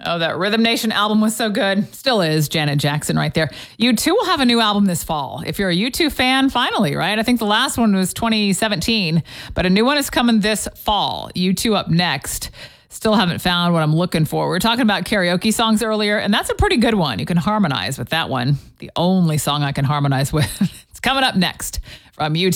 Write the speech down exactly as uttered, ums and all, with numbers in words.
Oh, that Rhythm Nation album was so good. Still is. Janet Jackson right there. U two will have a new album this fall. If you're a U two fan, finally, right? I think the last one was twenty seventeen, but a new one is coming this fall. U two up next. Still haven't found what I'm looking for. We were talking about karaoke songs earlier, and that's a pretty good one. You can harmonize with that one. The only song I can harmonize with. It's coming up next from U two.